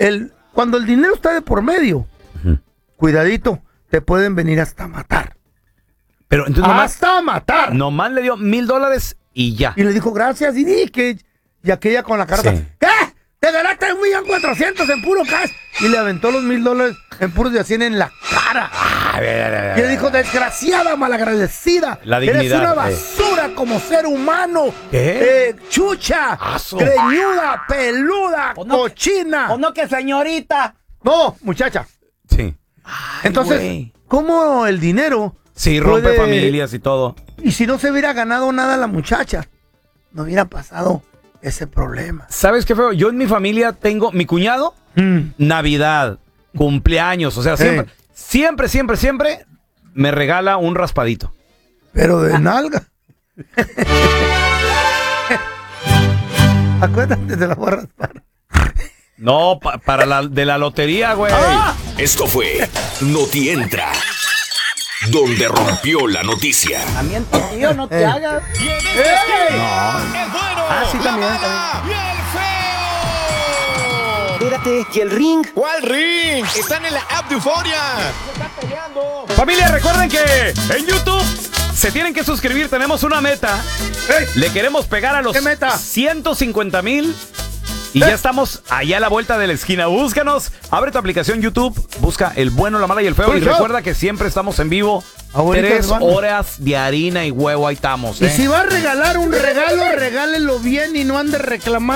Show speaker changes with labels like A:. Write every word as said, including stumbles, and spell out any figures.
A: el, cuando el dinero está de por medio, uh-huh. cuidadito, te pueden venir hasta matar.
B: Pero entonces nomás,
A: hasta matar.
B: Nomás le dio mil dólares y ya.
A: Y le dijo, gracias, y, que, y aquella con la carta, sí. ¿qué? Te ganaste un millón cuatrocientos en puro cash. Y le aventó los mil dólares en puros de a cien en la cara. Ah, y le dijo, desgraciada, malagradecida.
B: La dignidad.
A: Eres una basura eh. como ser humano.
B: ¿Qué?
A: Eh, chucha, Aso. greñuda, peluda, o no cochina.
C: Que, o no que señorita.
A: No, muchacha.
B: Sí.
A: Ay, Entonces, wey. ¿cómo el dinero?
B: Sí, rompe puede... familias y todo.
A: Y si no se hubiera ganado nada la muchacha, no hubiera pasado ese problema.
B: ¿Sabes qué feo? Yo en mi familia tengo mi cuñado, mm. Navidad, cumpleaños, o sea, siempre, eh. siempre, siempre, siempre me regala un raspadito.
A: Pero de ah. nalga. Acuérdate, te la voy a raspar.
B: No, pa- para la de la lotería, güey.
D: Ah. Esto fue Notientra, donde rompió la noticia.
C: También, tío, no te eh. hagas.
D: ¡Eh!
B: No.
D: El bueno,
A: ah, sí,
D: la
A: también,
D: mala
A: también.
D: Y el feo.
C: Espérate, ¿y el ring?
D: ¿Cuál ring? Están en la app de Euforia.
C: Se está peleando.
B: Familia, recuerden que en YouTube se tienen que suscribir. Tenemos una meta.
A: ¡Ey!
B: Le queremos pegar a los
A: ¿Qué meta?
B: ciento cincuenta mil. Y ¿Eh? ya estamos allá a la vuelta de la esquina. Búscanos, abre tu aplicación YouTube, busca El Bueno, la Mala y el Feo. Y show. Recuerda que siempre estamos en vivo. Abuelita, Tres hermano. horas de harina y huevo, ahí estamos. ¿eh?
A: Y si va a regalar un regalo, regálelo bien y no ande reclamando.